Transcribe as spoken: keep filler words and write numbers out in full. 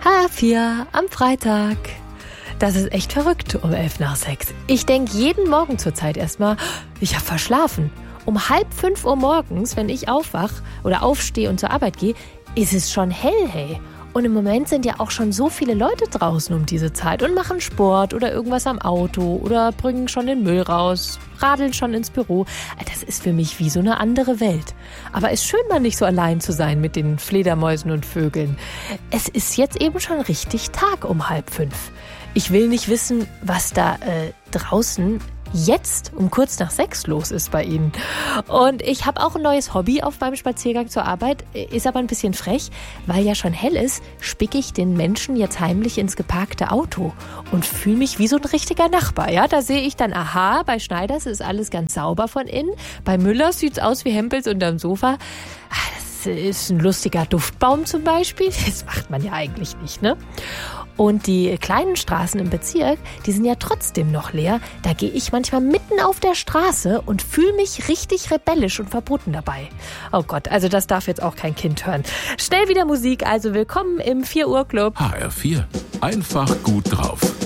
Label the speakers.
Speaker 1: H R vier am Freitag. Das ist echt verrückt um elf nach sechs. Ich denke jeden Morgen zur Zeit erstmal, ich habe verschlafen. Um halb fünf Uhr morgens, wenn ich aufwach oder aufstehe und zur Arbeit gehe, ist es schon hell, hey. Und im Moment sind ja auch schon so viele Leute draußen um diese Zeit und machen Sport oder irgendwas am Auto oder bringen schon den Müll raus, radeln schon ins Büro. Das ist für mich wie so eine andere Welt. Aber es ist schön, mal nicht so allein zu sein mit den Fledermäusen und Vögeln. Es ist jetzt eben schon richtig Tag um halb fünf. Ich will nicht wissen, was da äh, draußen jetzt um kurz nach sechs los ist bei Ihnen. Und ich habe auch ein neues Hobby auf meinem Spaziergang zur Arbeit, ist aber ein bisschen frech, weil ja schon hell ist, spicke ich den Menschen jetzt heimlich ins geparkte Auto und fühle mich wie so ein richtiger Nachbar. Ja, da sehe ich dann, aha, bei Schneiders ist alles ganz sauber von innen, bei Müllers sieht's aus wie Hempels unterm Sofa. Das ist ein lustiger Duftbaum zum Beispiel. Das macht man ja eigentlich nicht, ne? Und die kleinen Straßen im Bezirk, die sind ja trotzdem noch leer. Da gehe ich manchmal mitten auf der Straße und fühle mich richtig rebellisch und verboten dabei. Oh Gott, also das darf jetzt auch kein Kind hören. Schnell wieder Musik, also willkommen im vier Uhr Club.
Speaker 2: H R vier. Einfach gut drauf.